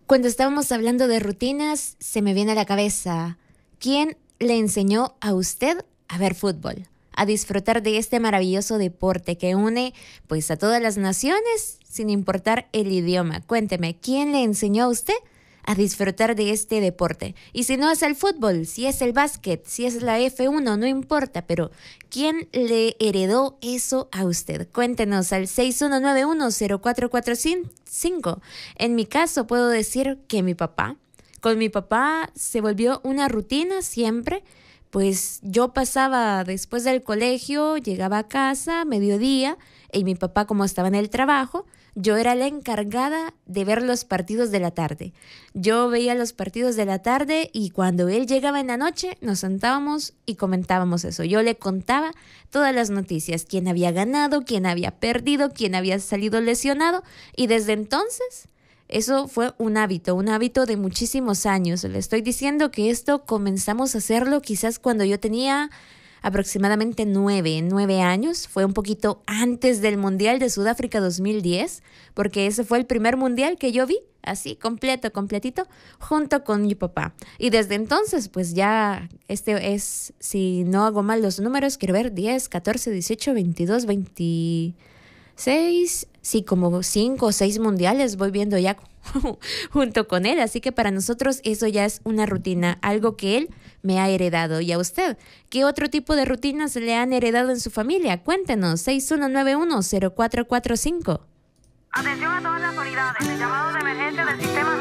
Cuando estábamos hablando de rutinas, se me viene a la cabeza, ¿quién le enseñó a usted a ver fútbol? A disfrutar de este maravilloso deporte que une pues a todas las naciones sin importar el idioma. Cuénteme, ¿quién le enseñó a usted a disfrutar de este deporte? Y si no es el fútbol, si es el básquet, si es la F1, no importa, pero ¿quién le heredó eso a usted? Cuéntenos al 6191-0445. En mi caso puedo decir que mi papá. Con mi papá se volvió una rutina siempre. Pues yo pasaba después del colegio, llegaba a casa, mediodía, y mi papá, como estaba en el trabajo, yo era la encargada de ver los partidos de la tarde. Yo veía los partidos de la tarde y cuando él llegaba en la noche nos sentábamos y comentábamos eso. Yo le contaba todas las noticias, quién había ganado, quién había perdido, quién había salido lesionado, y desde entonces eso fue un hábito de muchísimos años. Le estoy diciendo que esto comenzamos a hacerlo quizás cuando yo tenía aproximadamente 9 años. Fue un poquito antes del Mundial de Sudáfrica 2010, porque ese fue el primer Mundial que yo vi, así, completito, junto con mi papá. Y desde entonces, pues ya, este es, si no hago mal los números, quiero ver, 10, 14, 18, 22, 26... Sí, como 5 o 6 mundiales voy viendo ya junto con él. Así que para nosotros eso ya es una rutina, algo que él me ha heredado. ¿Y a usted? ¿Qué otro tipo de rutinas le han heredado en su familia? Cuéntenos, 6191-0445. Atención a todas las unidades. El llamado de emergencia del sistema